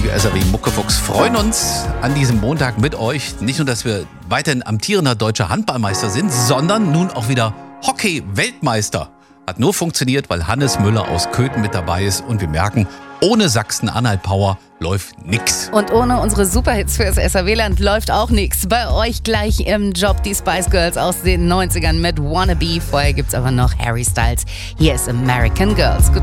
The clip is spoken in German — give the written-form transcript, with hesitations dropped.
Wir SAW Muckefuchs freuen uns an diesem Montag mit euch. Nicht nur, dass wir weiterhin amtierender deutscher Handballmeister sind, sondern nun auch wieder Hockey-Weltmeister. Hat nur funktioniert, weil Hannes Müller aus Köthen mit dabei ist. Und wir merken, ohne Sachsen-Anhalt-Power läuft nix. Und ohne unsere Superhits fürs SAW-Land läuft auch nix. Bei euch gleich im Job die Spice Girls aus den 90ern mit Wannabe. Vorher gibt's aber noch Harry Styles. Hier ist American Girls. Guten